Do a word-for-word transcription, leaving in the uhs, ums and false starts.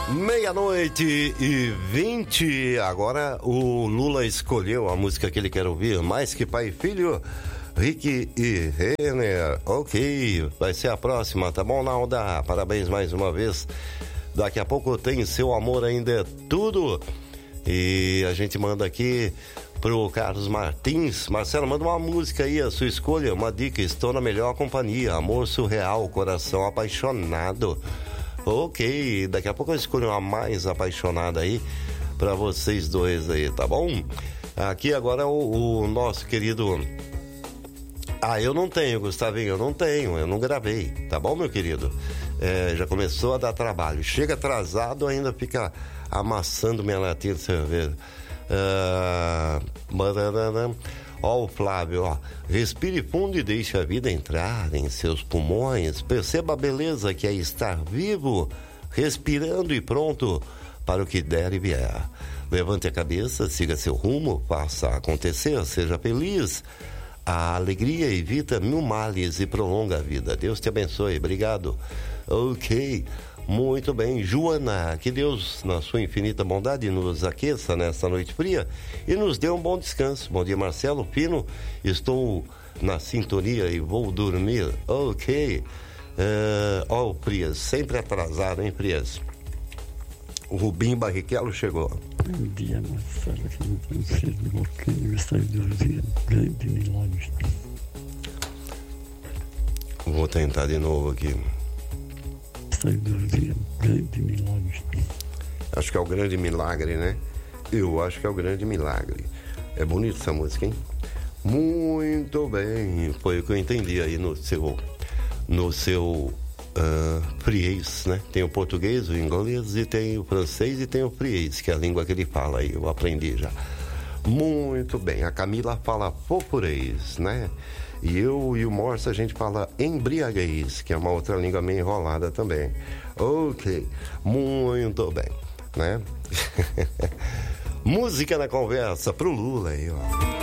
Meia-noite e vinte. Agora o Lula escolheu a música que ele quer ouvir, Mais Que Pai e Filho, Rick e Renner. Ok, vai ser a próxima, tá bom, Nalda? Parabéns mais uma vez. Daqui a pouco tem Seu Amor Ainda É Tudo. E a gente manda aqui pro Carlos Martins. Marcelo, manda uma música aí, a sua escolha, uma dica. Estou na melhor companhia, amor surreal, coração apaixonado. Ok, daqui a pouco eu escolho uma mais apaixonada aí pra vocês dois aí, tá bom? Aqui agora o, o nosso querido... Ah, eu não tenho, Gustavinho, eu não tenho, eu não gravei, tá bom, meu querido? É, já começou a dar trabalho. Chega atrasado, ainda fica amassando minha latinha de cerveja. Ah, ó o Flávio, ó. Respire fundo e deixe a vida entrar em seus pulmões. Perceba a beleza que é estar vivo, respirando e pronto para o que der e vier. Levante a cabeça, siga seu rumo, faça acontecer, seja feliz. A alegria evita mil males e prolonga a vida. Deus te abençoe. Obrigado. Ok. Muito bem. Joana, que Deus, na sua infinita bondade, nos aqueça nessa noite fria e nos dê um bom descanso. Bom dia, Marcelo Pino. Estou na sintonia e vou dormir. Ok. Ó, uh, oh, Prias, sempre atrasado, hein, Prias? O Rubinho Barrichello chegou. Bom dia, Marcelo, aqui no Francisco do Volcano, Estado de Luzia, grande milagre. Vou tentar de novo aqui. Estado de Luzia, grande milagre. Acho que é o grande milagre, né? Eu acho que é o grande milagre. É bonita essa música, hein? Muito bem, foi o que eu entendi aí no seu... No seu... Uh, friês, né? Tem o português, o inglês e tem o francês e tem o friês, que é a língua que ele fala aí, eu aprendi já. Muito bem, a Camila fala fofurês, né? E eu e o Morse a gente fala embriaguez, que é uma outra língua meio enrolada também. Ok, muito bem, né? Música na conversa pro Lula aí, ó.